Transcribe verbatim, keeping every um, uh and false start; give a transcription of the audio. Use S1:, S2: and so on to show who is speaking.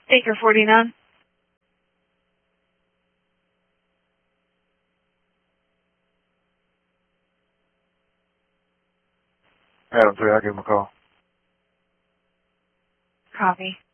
S1: Acre forty-nine.
S2: Adam three, I'll give him a call.
S1: Copy.